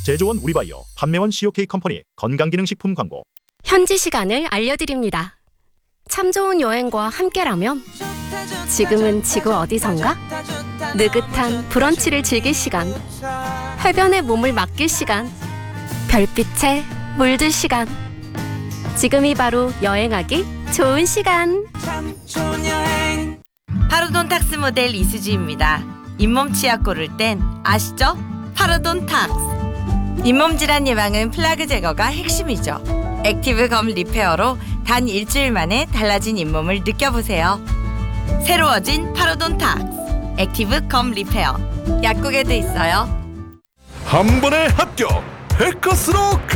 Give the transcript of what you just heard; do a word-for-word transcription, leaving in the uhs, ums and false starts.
제조원 우리바이오, 판매원 씨오케이 컴퍼니 건강기능식품 광고. 현지 시간을 알려드립니다. 참 좋은 여행과 함께라면 지금은 지구 어디선가? 느긋한 브런치를 즐길 시간, 해변에 몸을 맡길 시간, 별빛에 물들 시간. 지금이 바로 여행하기 좋은 시간. 파로돈탁스 모델 이수지입니다. 잇몸 치약 고를 땐 아시죠? 파로돈탁스. 잇몸 질환 예방은 플라그 제거가 핵심이죠. 액티브 검 리페어로 단 일주일 만에 달라진 잇몸을 느껴보세요. 새로워진 파로돈탁스 액티브 검 리페어. 약국에도 있어요. 한 번에 합격! 백커스로